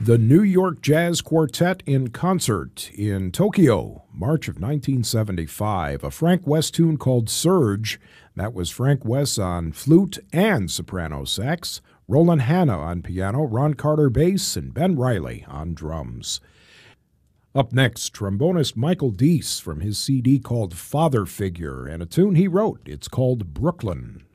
The New York Jazz Quartet in concert in Tokyo, March of 1975. A Frank West tune called Surge. That was Frank West on flute and soprano sax, Roland Hanna on piano, Ron Carter bass, and Ben Riley on drums. Up next, trombonist Michael Deese from his CD called Father Figure, and a tune he wrote. It's called Brooklyn.